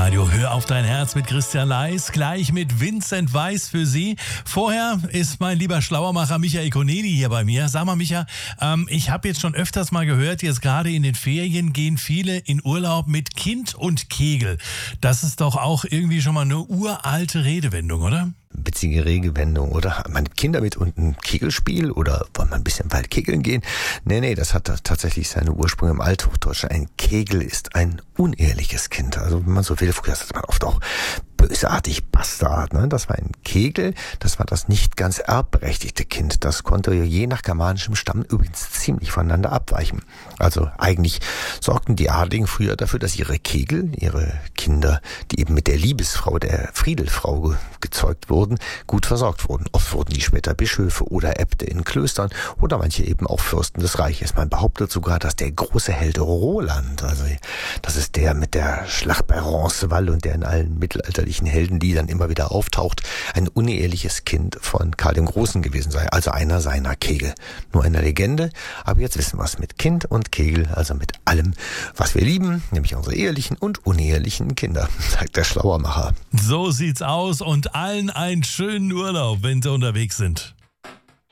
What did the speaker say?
Live-Radio Hör auf dein Herz mit Christian Leis, gleich mit Vincent Weiss für Sie. Vorher ist mein lieber Schlauermacher Michael Konedi hier bei mir. Sag mal, Micha, ich habe jetzt schon öfters mal gehört, jetzt gerade in den Ferien gehen viele in Urlaub mit Kind und Kegel. Das ist doch auch irgendwie schon mal eine uralte Redewendung, oder? Witzige Redewendung, oder? Hat man Kinder mit und ein Kegelspiel oder wollen wir ein bisschen weit kegeln gehen? Nee, das hat tatsächlich seine Ursprünge im Althochdeutschen. Ein Kegel ist ein unehrliches Kind. Also wenn man so will, früher sagt man oft auch bösartig Bastard, ne? Das war ein Kegel, das war das nicht ganz erbberechtigte Kind. Das konnte je nach germanischem Stamm übrigens ziemlich voneinander abweichen. Also eigentlich sorgten die Adligen früher dafür, dass ihre Kegel, ihre Kinder, die eben mit der Liebesfrau, der Friedelfrau gezeugt wurden, gut versorgt wurden. Oft wurden die später Bischöfe oder Äbte in Klöstern oder manche eben auch Fürsten des Reiches. Man behauptet sogar, dass der große Held Roland, also das ist der mit der Schlacht bei Roncesvalles und der in allen mittelalterlichen Heldenliedern immer wieder auftaucht, ein uneheliches Kind von Karl dem Großen gewesen sei, also einer seiner Kegel. Nur eine Legende, aber jetzt wissen wir es mit Kind und Kegel, also mit allem, was wir lieben, nämlich unsere ehelichen und unehelichen Kinder, sagt der Schlauermacher. So sieht's aus und allen einen schönen Urlaub, wenn sie unterwegs sind.